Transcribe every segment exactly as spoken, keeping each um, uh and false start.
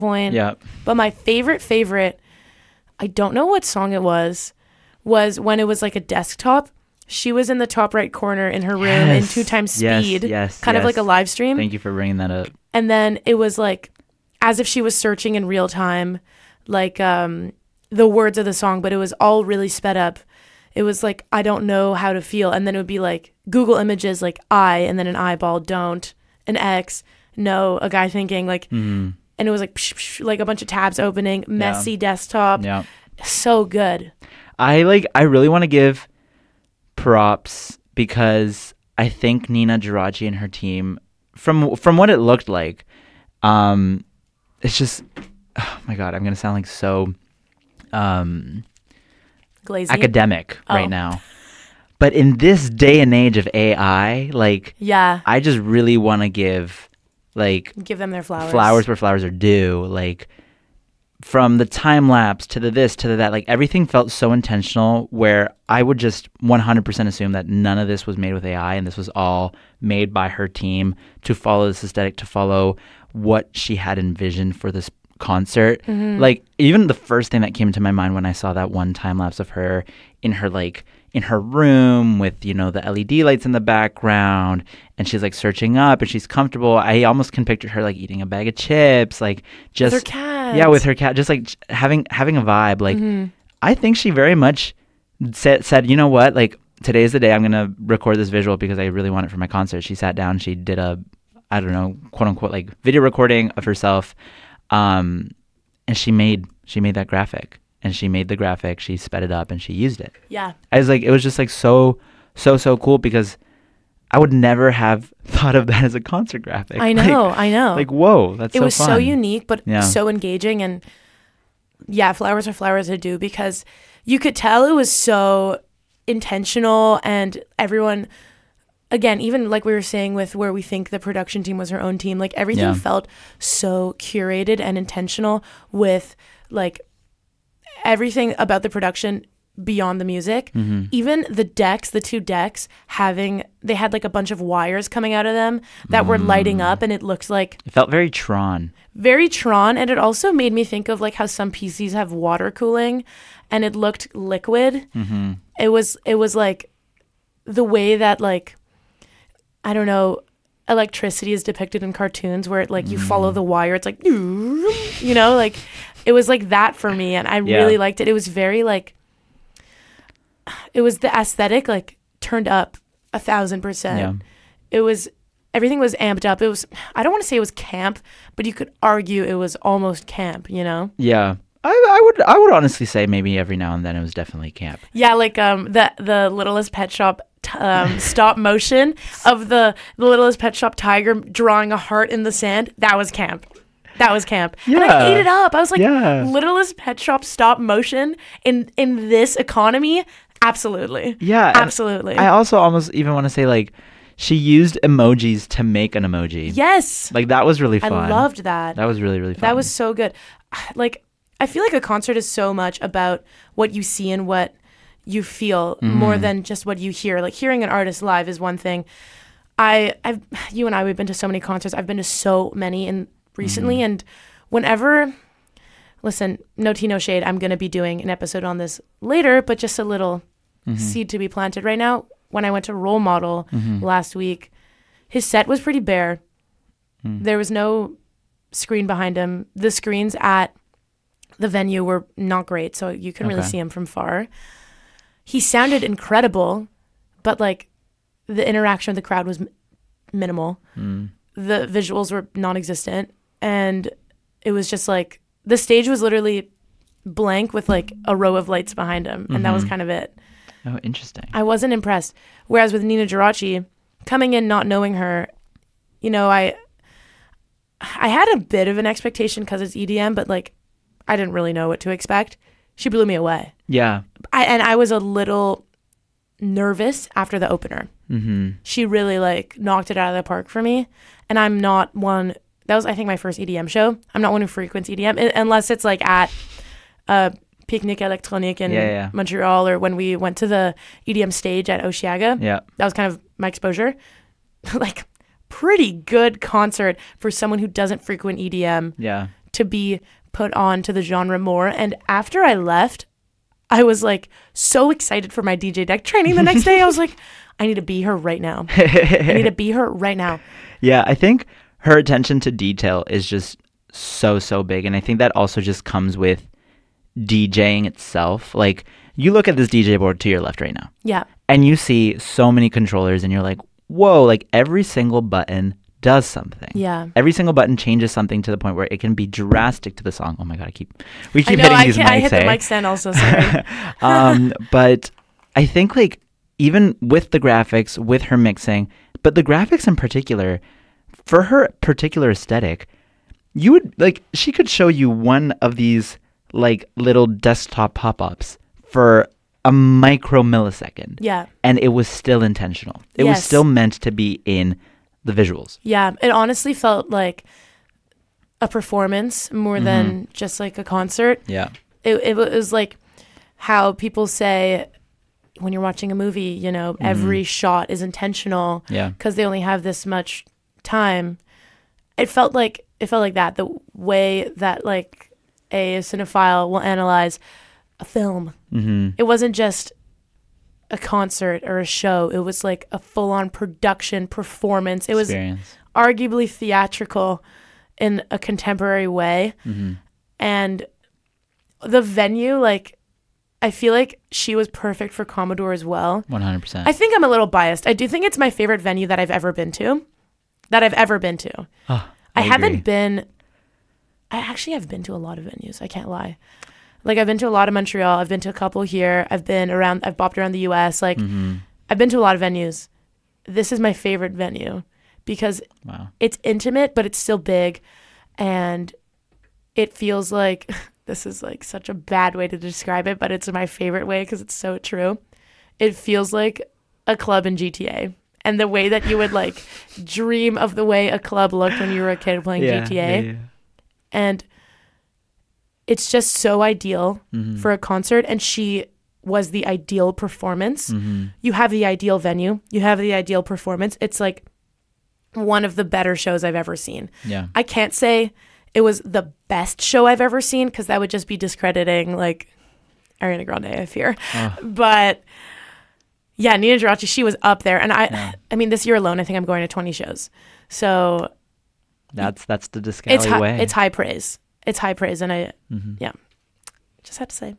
point. Yeah. But my favorite, favorite, I don't know what song it was, was when it was like a desktop. She was in the top right corner in her room Yes. in two times Yes, speed, yes, kind of yes. like a live stream. Thank you for bringing that up. And then it was like as if she was searching in real time, like um, the words of the song, but it was all really sped up. It was like, I don't know how to feel. And then it would be like Google Images, like I, and then an eyeball, don't, an X, no, a guy thinking like, Mm-hmm. and it was like, psh, psh, like a bunch of tabs opening, messy desktop. Yeah. So good. I like, I really want to give props because I think Nina Geraci and her team, from from what it looked like, um, it's just, oh my God, I'm going to sound like so um, Glazy. academic Oh. right now. But in this day and age of A I, like, Yeah. I just really want to give, like, Give them their flowers. flowers where flowers are due. Like, from the time lapse to the this to the that, like, everything felt so intentional where I would just one hundred percent assume that none of this was made with A I and this was all made by her team to follow this aesthetic, to follow what she had envisioned for this concert. Mm-hmm. Like, even the first thing that came into my mind when I saw that one time lapse of her in her, like, in her room with, you know, the L E D lights in the background, and she's like searching up and she's comfortable. I almost can picture her like eating a bag of chips, like just with her cat. yeah, with her cat, just like having having a vibe. Like, Mm-hmm. I think she very much said said, you know what, like, today's the day I'm gonna record this visual because I really want it for my concert. She sat down, she did a, I don't know, quote unquote, like video recording of herself, um, and she made she made that graphic. And she made the graphic, she sped it up, and she used it. Yeah. I was like, it was just like so, so, so cool because I would never have thought of that as a concert graphic. I know. Like, I know. like whoa, that's it so was fun. so unique, but Yeah. so engaging. And yeah, flowers are flowers to do because you could tell it was so intentional and everyone, again, even like we were saying with where we think the production team was her own team, like everything Yeah. felt so curated and intentional with like everything about the production beyond the music. Mm-hmm. Even the decks, the two decks having, they had like a bunch of wires coming out of them that were lighting Mm. up and it looked like It felt very Tron. very Tron. And it also made me think of like how some P Cs have water cooling and it looked liquid. Mm-hmm. It was, it was like the way that like, I don't know, electricity is depicted in cartoons where it like you Mm. follow the wire. It's like, you know, like it was like that for me. And I Yeah. really liked it. It was very like, it was the aesthetic like turned up a thousand percent. Yeah. It was, everything was amped up. It was, I don't want to say it was camp, but you could argue it was almost camp, you know? Yeah. I, I would I would honestly say maybe every now and then it was definitely camp. Yeah, like um the the Littlest Pet Shop t- um stop motion of the, the Littlest Pet Shop tiger drawing a heart in the sand. That was camp. That was camp. And I Yeah. ate it up. I was like, Yeah. Littlest Pet Shop stop motion in in this economy? Absolutely. Yeah. and Absolutely. I also almost even want to say, like, she used emojis to make an emoji. Yes. Like, that was really fun. I loved that. That was really, really fun. That was so good. Like, I feel like a concert is so much about what you see and what you feel more Mm-hmm. than just what you hear. Like, hearing an artist live is one thing. I, I've, you and I, we've been to so many concerts. I've been to so many in recently, Mm-hmm. and whenever, listen, no tea, no shade. I'm gonna be doing an episode on this later, but just a little Mm-hmm. seed to be planted right now. When I went to Role Model Mm-hmm. last week, his set was pretty bare. Mm. There was no screen behind him. The screens at the venue were not great, so you couldn't really Okay. see him from far. He sounded incredible, but like the interaction with the crowd was m- minimal. Mm. The visuals were non-existent, and it was just like the stage was literally blank with like a row of lights behind him, and that was Mhm. kind of it. Oh, interesting. I wasn't impressed. Whereas with Nina Geraci, coming in not knowing her, you know, I I had a bit of an expectation because it's E D M, but like I didn't really know what to expect. She blew me away. Yeah. I, and I was a little nervous after the opener. Mm-hmm. She really like knocked it out of the park for me. And I'm not one, that was I think my first E D M show. I'm not one who frequents E D M un- unless it's like at uh, Picnic Electronique in Yeah, yeah. Montreal, or when we went to the E D M stage at Oshiaga. Yeah. That was kind of my exposure. Like pretty good concert for someone who doesn't frequent E D M Yeah. to be put on to the genre more. And after I left, I was like so excited for my D J deck training the next day. I was like, I need to be her right now. I need to be her right now. Yeah, I think her attention to detail is just so, so big. And I think that also just comes with DJing itself. Like, you look at this D J board to your left right now. Yeah. And you see so many controllers and you're like, whoa, like every single button does something. Yeah. Every single button changes something to the point where it can be drastic to the song. Oh my God, I keep, we keep I know, hitting I these can't, mics. I hit eh? the mic stand also, sorry. um, but I think like even with the graphics, with her mixing, but the graphics in particular, for her particular aesthetic, you would like, she could show you one of these like little desktop pop-ups for a micro millisecond. Yeah. And it was still intentional. It Yes. was still meant to be in the visuals. Yeah. It honestly felt like a performance more Mm-hmm. than just like a concert. Yeah. It, it was like how people say when you're watching a movie, you know, Mm-hmm. every shot is intentional Yeah. because they only have this much time. It felt like it felt like that, the way that like a cinephile will analyze a film. Mm-hmm. It wasn't just a concert or a show. It was like a full-on production performance. It was Experience. arguably theatrical in a contemporary way. Mm-hmm. And the venue, like, I feel like she was perfect for Commodore as well. one hundred percent. I think I'm a little biased. I do think it's my favorite venue that I've ever been to. That I've ever been to. Oh, I, I haven't agree. been. I actually have been to a lot of venues. I can't lie. Like, I've been to a lot of Montreal. I've been to a couple here. I've been around. I've bopped around the U S. Like, Mm-hmm. I've been to a lot of venues. This is my favorite venue because Wow. it's intimate, but it's still big, and it feels like this is like such a bad way to describe it, but it's my favorite way because it's so true. It feels like a club in G T A. And the way that you would like dream of the way a club looked when you were a kid playing Yeah, G T A. yeah, yeah. And it's just so ideal Mhm. for a concert. And she was the ideal performance. Mhm. You have the ideal venue. You have the ideal performance. It's like one of the better shows I've ever seen. Yeah. I can't say it was the best show I've ever seen because that would just be discrediting like Ariana Grande, I fear. Oh. But yeah, Nina Giraci, she was up there. And I Yeah. I mean, this year alone, I think I'm going to twenty shows. So That's that's the Discali it's high, way. it's high praise. It's high praise. And I, Mhm. yeah, just had to say.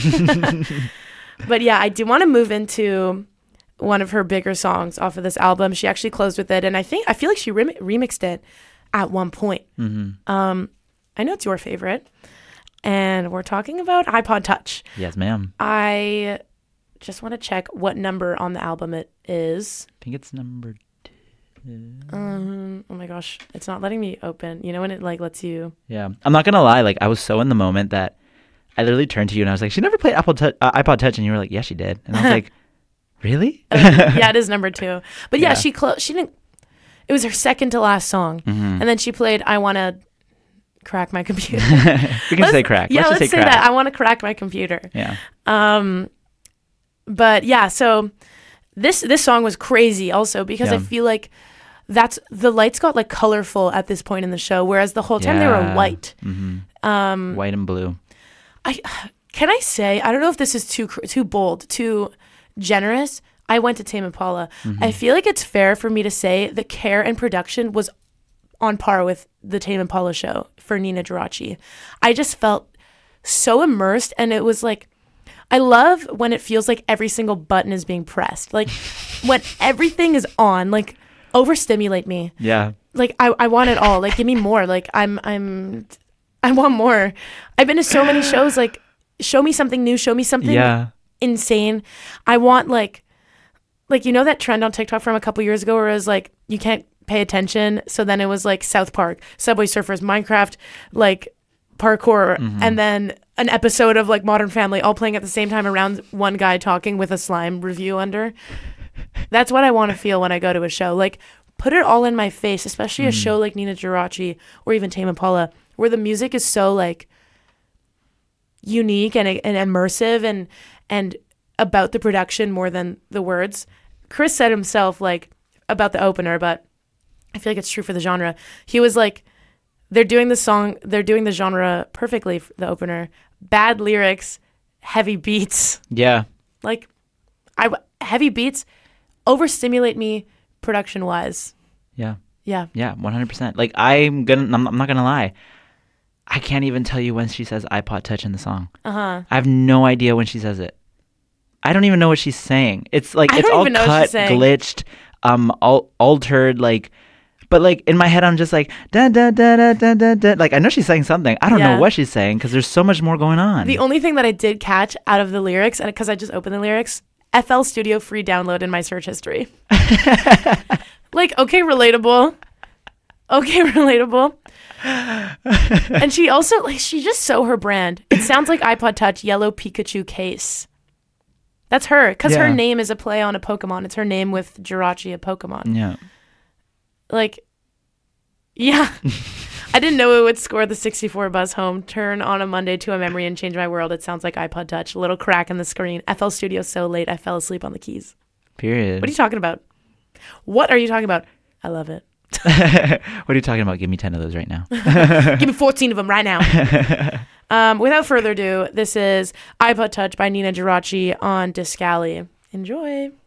But yeah, I do want to move into one of her bigger songs off of this album. She actually closed with it. And I think, I feel like she rem- remixed it at one point. Mhm. Um, I know it's your favorite. And we're talking about iPod Touch. Yes, ma'am. I just want to check what number on the album it is. I think it's number two. Um, oh my gosh, it's not letting me open. You know when it like lets you. Yeah. I'm not gonna lie. Like, I was so in the moment that I literally turned to you and I was like, "She never played Apple Touch, uh, iPod Touch," and you were like, "Yeah, she did." And I was like, "Really?" Yeah, it is number two. But yeah, Yeah. she clo- She didn't. It was her second to last song, Mhm. and then she played "I Want to Crack My Computer." We can say crack. Yeah, let's, let's, just say say crack. that. I want to crack my computer. Yeah. Um, but yeah, so this this song was crazy also because I Yeah. feel like that's the lights got like colorful at this point in the show, whereas the whole time they were Yeah. white. Mhm. Um, White and blue. I can I say I don't know if this is too cr- too bold, too generous. I went to Tame Impala. Mm-hmm. I feel like it's fair for me to say the care and production was on par with the Tame Impala show for Nina Giraci. I just felt so immersed, and it was like I love when it feels like every single button is being pressed. Like when everything is on, like overstimulate me. Yeah. Like I, I want it all. Like give me more. Like I'm I'm I want more. I've been to so many shows, like show me something new, show me something Yeah. insane. I want like like you know that trend on TikTok from a couple years ago where it was like you can't pay attention. So then it was like South Park, Subway Surfers, Minecraft, like parkour, Mhm. and then an episode of like Modern Family all playing at the same time around one guy talking with a slime review under. That's what I want to feel when I go to a show. Like put it all in my face, especially a Mhm. show like Nina Giraci or even Tame Impala, where the music is so like unique and and immersive and and about the production more than the words. Chris said himself like about the opener, but I feel like it's true for the genre. He was like, they're doing the song, they're doing the genre perfectly, the opener. Bad lyrics, heavy beats. Yeah. Like, I heavy beats overstimulate me production wise. Yeah. Yeah. Yeah, one hundred percent. Like, I'm gonna, I'm, I'm not gonna lie. I can't even tell you when she says iPod Touch in the song. Uh-huh. I have no idea when she says it. I don't even know what she's saying. It's like, I it's don't all even know what cut, she's saying. glitched, um, al- altered, like, but like in my head, I'm just like, da da da da da da da. Like, I know she's saying something. I don't Yeah. know what she's saying because there's so much more going on. The only thing that I did catch out of the lyrics, and because I just opened the lyrics, F L Studio free download in my search history. Like, okay, relatable. Okay, relatable. And she also, like, she just so her brand. It sounds like iPod Touch yellow Pikachu case. That's her, because Yeah. her name is a play on a Pokemon. It's her name with Jirachi, a Pokemon. Yeah. Like, yeah. I didn't know it would score the sixty-four buzz home. Turn on a Monday to a memory and change my world. It sounds like iPod Touch. A little crack in the screen. F L Studio so late I fell asleep on the keys. Period. What are you talking about? What are you talking about? I love it. What are you talking about? Give me ten of those right now. Give me fourteen of them right now. um, without further ado, this is iPod Touch by Nina Jirachi on Disc Alley. Enjoy.